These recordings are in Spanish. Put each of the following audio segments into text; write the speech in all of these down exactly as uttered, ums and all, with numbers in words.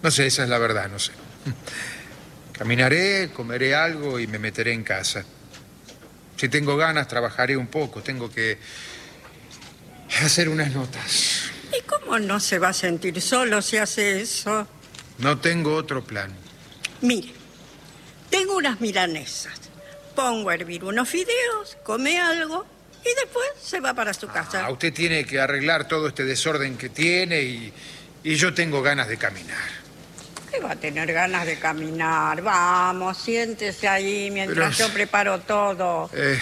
No sé, esa es la verdad, no sé. Caminaré, comeré algo y me meteré en casa. Si tengo ganas, trabajaré un poco. Tengo que hacer unas notas. ¿Y cómo no se va a sentir solo si hace eso? No tengo otro plan. Mire, tengo unas milanesas. Pongo a hervir unos fideos, come algo y después se va para su casa. Ah, usted tiene que arreglar todo este desorden que tiene y, y yo tengo ganas de caminar. ¿Qué va a tener ganas de caminar? Vamos, siéntese ahí mientras Pero, yo preparo todo. Eh,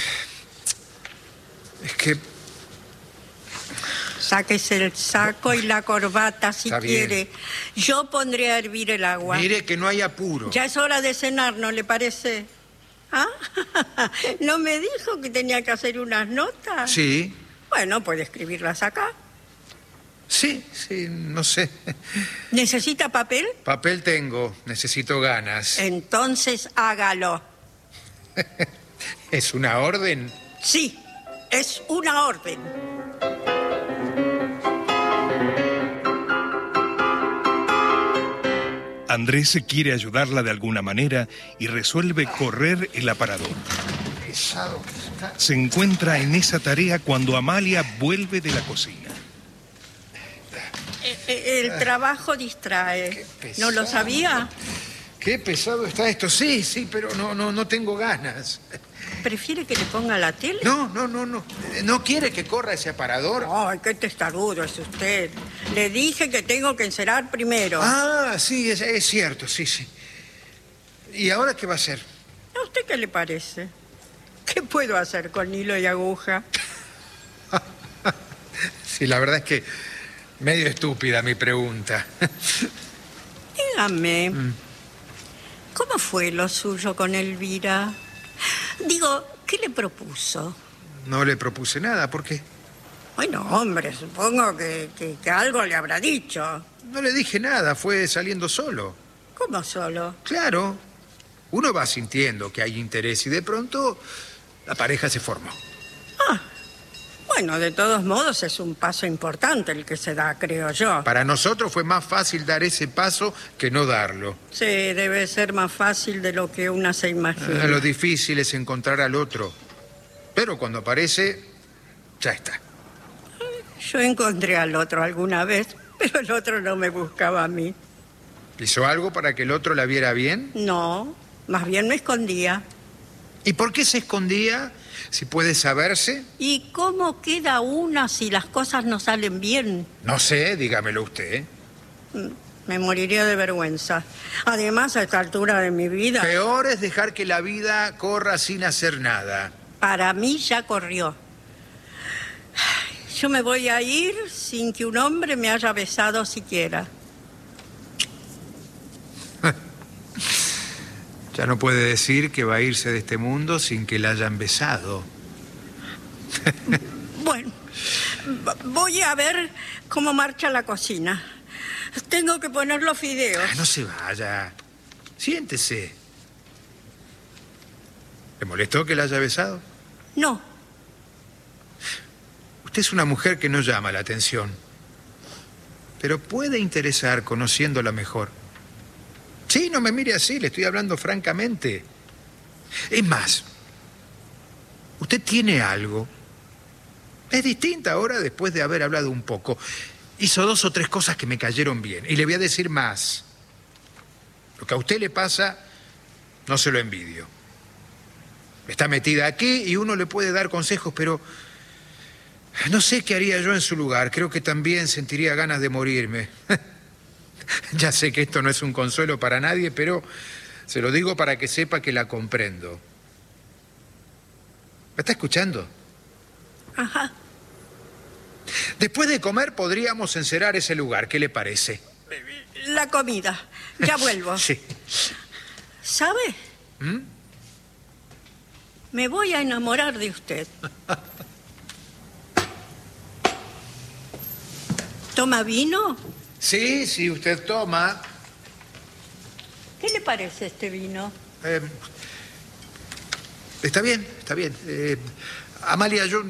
es que... Sáquese el saco y la corbata si Está quiere. bien. Yo pondré a hervir el agua. Mire que no hay apuro. Ya es hora de cenar, ¿no le parece? ¿Ah? ¿No me dijo que tenía que hacer unas notas? Sí. Bueno, puede escribirlas acá. Sí, sí, no sé. ¿Necesita papel? Papel tengo, necesito ganas. Entonces hágalo. ¿Es una orden? Sí, es una orden. Andrés quiere ayudarla de alguna manera y resuelve correr el aparador. Pesado que está. Se encuentra en esa tarea cuando Amalia vuelve de la cocina. El trabajo distrae. ¿No lo sabía? Qué pesado está esto. Sí, sí, pero no, no, no tengo ganas. ¿Prefiere que le ponga la tele? No, no, no, no. ¿No quiere que corra ese aparador? Ay, qué testarudo es usted. Le dije que tengo que encerar primero. Ah, sí, es, es cierto, sí, sí. ¿Y ahora qué va a hacer? ¿A usted qué le parece? ¿Qué puedo hacer con hilo y aguja? Sí, la verdad es que medio estúpida mi pregunta. Dígame, Mm. ¿cómo fue lo suyo con Elvira? Digo, ¿qué le propuso? No le propuse nada, ¿por qué? Bueno, hombre, supongo que, que, que algo le habrá dicho. No le dije nada, fue saliendo solo. ¿Cómo solo? Claro, uno va sintiendo que hay interés y de pronto la pareja se formó. Ah, bueno, de todos modos es un paso importante el que se da, creo yo. Para nosotros fue más fácil dar ese paso que no darlo. Sí, debe ser más fácil de lo que una se imagina. Ah, lo difícil es encontrar al otro. Pero cuando aparece, ya está. Yo encontré al otro alguna vez, pero el otro no me buscaba a mí. ¿Hizo algo para que el otro la viera bien? No, más bien me escondía. ¿Y por qué se escondía? Si puede saberse. ¿Y cómo queda una si las cosas no salen bien? No sé, dígamelo usted. Me moriría de vergüenza. Además, a esta altura de mi vida... Peor es dejar que la vida corra sin hacer nada. Para mí ya corrió. Yo me voy a ir sin que un hombre me haya besado siquiera. Ya no puede decir que va a irse de este mundo sin que la hayan besado. Bueno, voy a ver cómo marcha la cocina. Tengo que poner los fideos. Ah, no se vaya. Siéntese. ¿Le molestó que la haya besado? No. Usted es una mujer que no llama la atención, pero puede interesar conociéndola mejor. Sí, no me mire así, le estoy hablando francamente. Es más, usted tiene algo. Es distinta ahora después de haber hablado un poco. Hizo dos o tres cosas que me cayeron bien. Y le voy a decir más. Lo que a usted le pasa, no se lo envidio. Está metida aquí y uno le puede dar consejos, pero no sé qué haría yo en su lugar. Creo que también sentiría ganas de morirme. Ya sé que esto no es un consuelo para nadie, pero se lo digo para que sepa que la comprendo. ¿Me está escuchando? Ajá. Después de comer podríamos encerar ese lugar. ¿Qué le parece? La comida. Ya vuelvo. Sí. ¿Sabe? ¿Mm? Me voy a enamorar de usted. ¿Toma vino? Sí, sí, usted toma. ¿Qué le parece este vino? Eh, está bien, está bien. Eh, Amalia, yo...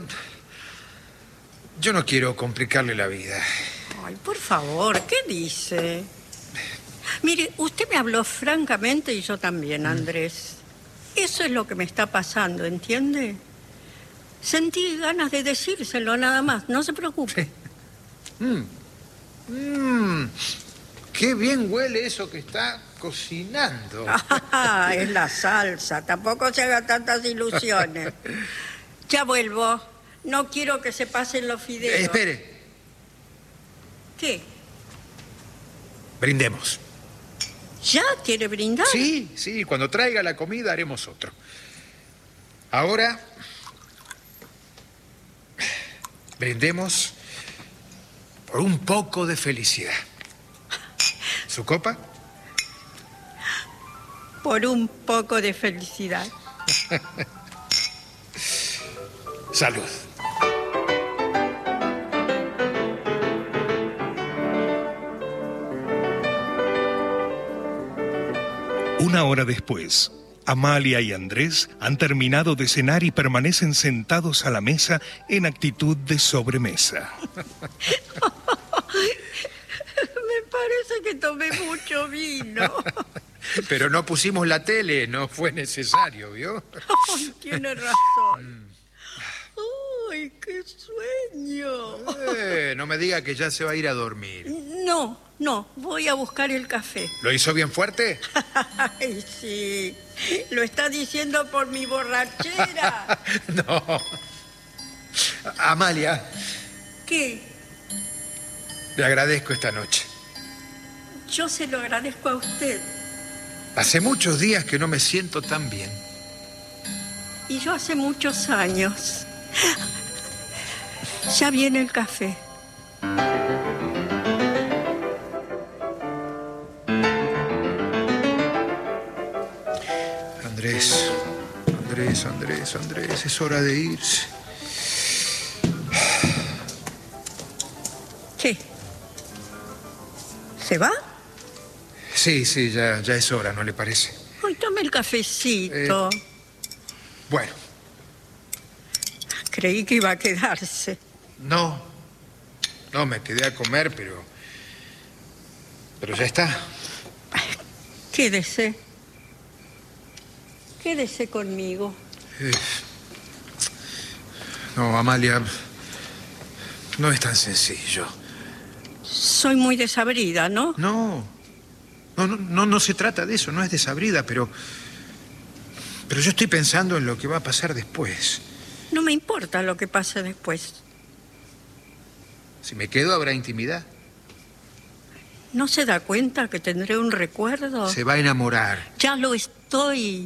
Yo no quiero complicarle la vida. Ay, por favor, ¿qué dice? Mire, usted me habló francamente y yo también, Andrés. Eso es lo que me está pasando, ¿entiende? Sentí ganas de decírselo nada más, no se preocupe. Sí. Mm. Mm. Qué bien huele eso que está cocinando. Ah, es la salsa, tampoco se haga tantas ilusiones. Ya vuelvo, no quiero que se pasen los fideos. Eh, espere. ¿Qué? Brindemos. ¿Ya quiere brindar? Sí, sí, cuando traiga la comida haremos otro. Ahora, brindemos por un poco de felicidad. ¿Su copa? Por un poco de felicidad. Salud. Una hora después, Amalia y Andrés han terminado de cenar y permanecen sentados a la mesa en actitud de sobremesa. Me parece que tomé mucho vino. Pero no pusimos la tele, no fue necesario, ¿vio? Ay, tiene razón. ¡Ay, qué sueño! Eh, no me diga que ya se va a ir a dormir. No, no, voy a buscar el café. ¿Lo hizo bien fuerte? Ay, sí. Lo está diciendo por mi borrachera. No. Amalia, ¿Qué? le agradezco esta noche. Yo se lo agradezco a usted. Hace muchos días que no me siento tan bien. Y yo hace muchos años. Ya viene el café. Andrés, Andrés, Andrés, Andrés, es hora de irse. ¿Qué? ¿Se va? Sí, sí, ya, ya es hora, ¿no le parece? Ay, tome el cafecito. Eh. Bueno, Creí que iba a quedarse. no, no, me quedé a comer, pero... Pero ya está. Quédese. Quédese conmigo. Eh, No, Amalia, no es tan sencillo. Soy muy desabrida, ¿no? No, no, no, no, no se trata de eso, no es desabrida, pero... Pero yo estoy pensando en lo que va a pasar después. No me importa lo que pase después. Si me quedo, habrá intimidad. ¿No se da cuenta que tendré un recuerdo? Se va a enamorar. Ya lo estoy.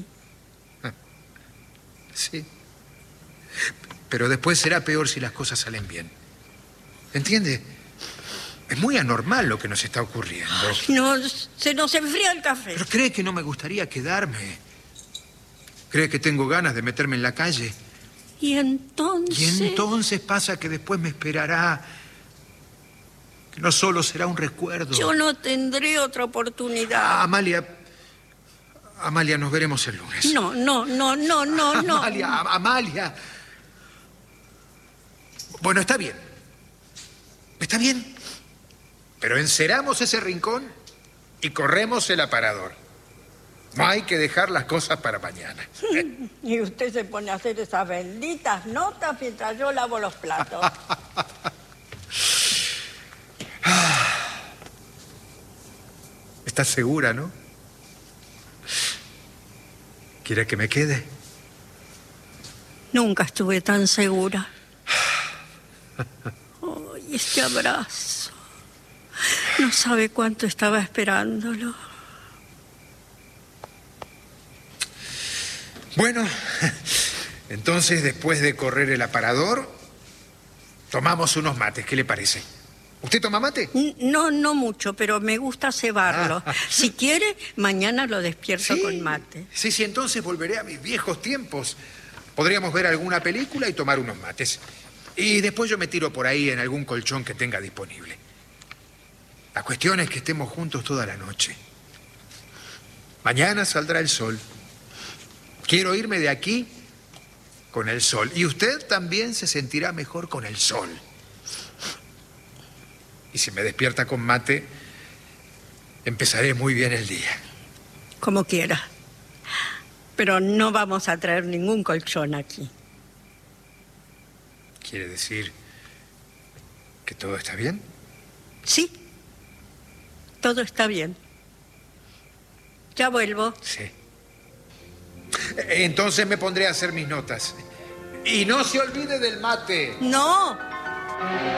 Sí. Pero después será peor si las cosas salen bien. ¿Entiende? Es muy anormal lo que nos está ocurriendo. No, se nos enfría el café. Pero cree que no me gustaría quedarme. Cree que tengo ganas de meterme en la calle. Y entonces... Y entonces pasa que después me esperará... Que no solo será un recuerdo. Yo no tendré otra oportunidad. Ah, Amalia... Amalia, nos veremos el lunes. No, no, no, no, no, no. Amalia, Amalia. Bueno, está bien. Está bien. Pero enceramos ese rincón y corremos el aparador. No hay que dejar las cosas para mañana. Y usted se pone a hacer esas benditas notas mientras yo lavo los platos. ¿Estás segura, no? ¿Quiere que me quede? Nunca estuve tan segura. Oh, y este abrazo. No sabe cuánto estaba esperándolo. Bueno, entonces después de correr el aparador, tomamos unos mates. ¿Qué le parece? ¿Usted toma mate? No, no mucho, pero me gusta cebarlo. Ah. Si quiere, mañana lo despierto Sí, con mate. sí, sí, entonces volveré a mis viejos tiempos. Podríamos ver alguna película y tomar unos mates. Y después yo me tiro por ahí en algún colchón que tenga disponible. La cuestión es que estemos juntos toda la noche. Mañana saldrá el sol. Quiero irme de aquí con el sol. Y usted también se sentirá mejor con el sol. Y si me despierta con mate, empezaré muy bien el día. Como quiera. Pero no vamos a traer ningún colchón aquí. ¿Quiere decir que todo está bien? Sí. Todo está bien. Ya vuelvo. Sí. Entonces me pondré a hacer mis notas. Y no se olvide del mate. No.